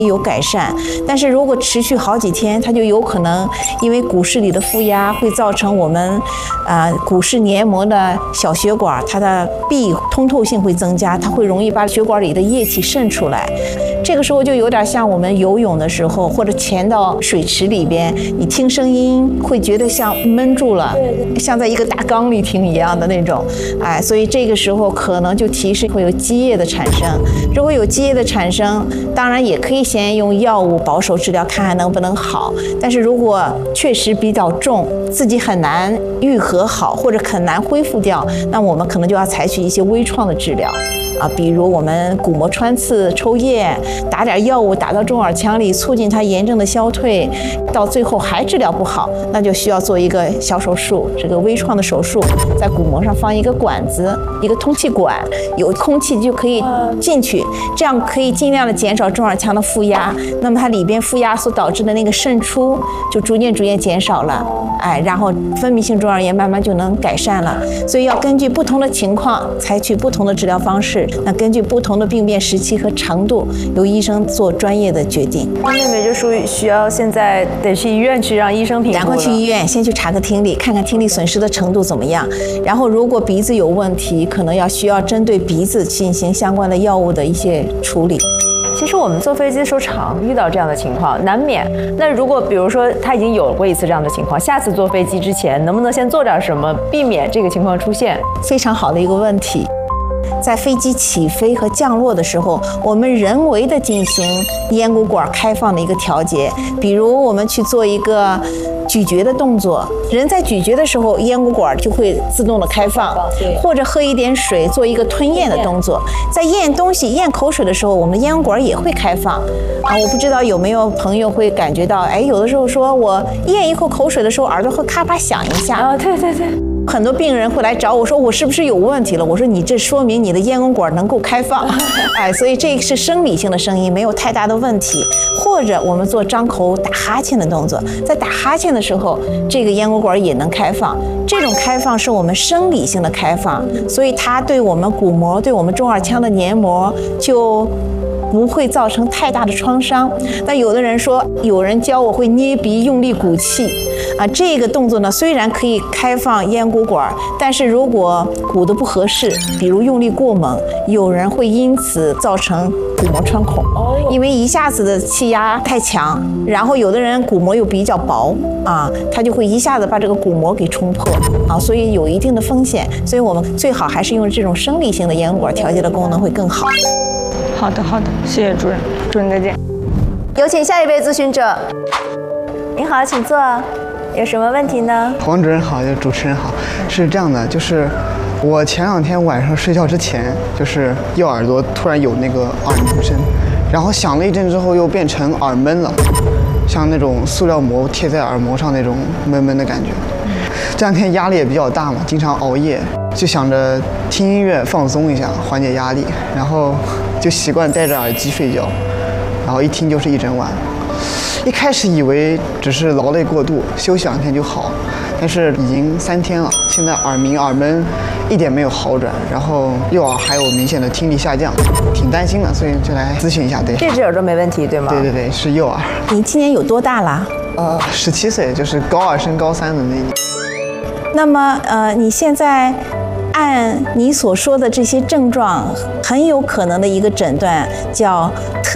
有改善，但是如果持续好几天，它就有可能因为骨室里的负压会造成我们骨室黏膜的小血管它的壁通透性会增加，它会容易把血管里的液体渗出来。这个时候就有点像我们游泳的时候，或者潜到水池里边，你听声音会觉得像闷住了，像在一个大缸里听一样的那种，所以这个时候可能就提示会有积液的产生。如果有积液的产生，当然也可以先用药物保守治疗，看还能不能好。但是如果确实比较重，自己很难愈合好，或者很难恢复掉，那我们可能就要采取一些微创的治疗。比如我们骨膜穿刺、抽液，打点药物打到中耳腔里，促进它炎症的消退，到最后还治疗不好，那就需要做一个小手术，这个微创的手术，在骨膜上放一个管子，一个通气管，有空气就可以进去，这样可以尽量的减少中耳腔的负压，那么它里边负压所导致的那个渗出就逐渐减少了，然后分泌性中耳炎慢慢就能改善了。所以要根据不同的情况采取不同的治疗方式。那根据不同的病变时期和程度，由医生做专业的决定。 妹妹就属于需要现在得去医院去让医生评估了。 赶快去医院，先去查个听力，看看听力损失的程度怎么样。然后如果鼻子有问题，可能需要针对鼻子进行相关的药物的一些处理。 其实我们坐飞机的时候常遇到这样的情况，难免。那如果比如说他已经有过一次这样的情况，下次坐飞机之前能不能先做点什么，避免这个情况出现？ 非常好的一个问题。在飞机起飞和降落的时候，我们人为的进行咽鼓管开放的一个调节，比如我们去做一个咀嚼的动作，人在咀嚼的时候，咽鼓管就会自动的开放，或者喝一点水，做一个吞咽的动作。在咽东西、咽口水的时候，我们的咽鼓管也会开放。我不知道有没有朋友会感觉到，有的时候说我咽一口口水的时候，耳朵会咔吧响一下。 对。 很多病人会来找我说，我是不是有问题了？我说你这说明你的咽鼓管能够开放，所以这是生理性的声音，没有太大的问题。或者我们做张口打哈欠的动作，在打哈欠的时候，这个咽鼓管也能开放。这种开放是我们生理性的开放，所以它对我们鼓膜、对我们中耳腔的黏膜就不会造成太大的创伤。但有的人说，有人教我会捏鼻用力鼓气。这个动作呢，虽然可以开放咽鼓管，但是如果鼓得不合适，比如用力过猛，有人会因此造成鼓膜穿孔，因为一下子的气压太强，然后有的人鼓膜又比较薄它就会一下子把这个鼓膜给冲破所以有一定的风险。所以我们最好还是用这种生理性的咽鼓管调节的功能会更好。 好的，谢谢主任，主任再见。 有请下一位咨询者。您好，请坐。有什么问题呢？ 黄主任好，主持人好。是这样的，就是我前2天晚上睡觉之前，就是右耳朵突然有那个耳鸣声，然后响了一阵之后又变成耳闷了，像那种塑料膜贴在耳膜上那种闷闷的感觉。这2天压力也比较大嘛，经常熬夜，就想着听音乐放松一下，缓解压力，然后就习惯戴着耳机睡觉，然后一听就是一整晚。一开始以为只是劳累过度，休息2天就好，但是已经3天了，现在耳鸣耳闷一点没有好转，然后右耳还有明显的听力下降，挺担心的，所以就来咨询一下。对， 这只耳朵没问题对吗？ 对，是右耳。 你今年有多大啦 ？17岁，就是高2升高3的那年。 那么你现在按你所说的这些症状，很有可能的一个诊断叫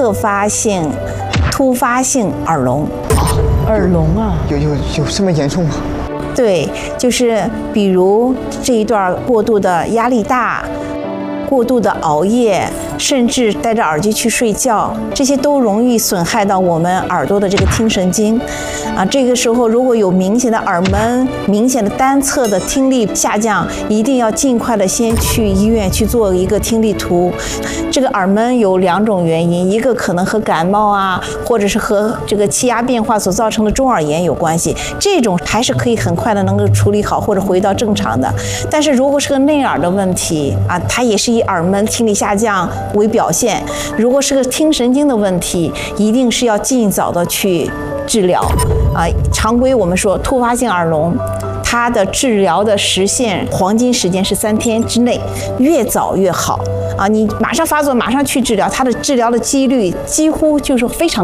突发性耳聋。 耳聋啊？ 有这么严重吗？ 对，就是比如这一段过度的压力大，过度的熬夜，甚至戴着耳机去睡觉，这些都容易损害到我们耳朵的这个听神经。这个时候如果有明显的耳闷、明显的单侧的听力下降，一定要尽快的先去医院去做一个听力图。这个耳闷有2种原因，一个可能和感冒或者是和这个气压变化所造成的中耳炎有关系，这种还是可以很快的能够处理好或者回到正常的。但是如果是个内耳的问题它也是以耳闷、听力下降为表现。如果是个听神经的问题，一定是要尽早的去治疗常规我们说突发性耳聋、 它的治疗的时限黄金时间是3天之内，越早越好啊！你马上发作，马上去治疗，它的治疗的几率几乎就是非常